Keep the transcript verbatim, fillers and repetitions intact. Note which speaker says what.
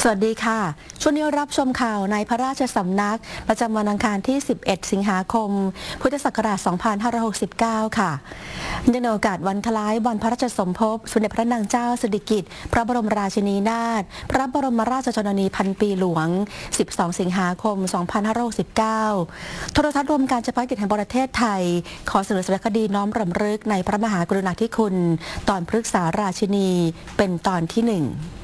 Speaker 1: สวัสดีค่ะช่วงนี้รับชมข่าวในพระราชสำนักประจำวันอังคารที่ สิบเอ็ด สิงหาคม พุทธศักราช สองพันห้าร้อยหกสิบเก้า ค่ะเนื่องในโอกาสวันคล้ายวันพระราชสมภพสมเด็จพระนางเจ้าสิริกิติ์พระบรมราชินีนาถพระบรมราชชนนีพันปีหลวง สิบสอง สิงหาคม สองพันห้าร้อยหกสิบเก้า โทรทัศน์รวมการเฉพาะกิจแห่งประเทศไทยขอเสนอสารคดีน้อมรำลึกในพระมหากรุณาธิคุณตอนพฤกษาราชินีเป็นตอนที่หนึ่ง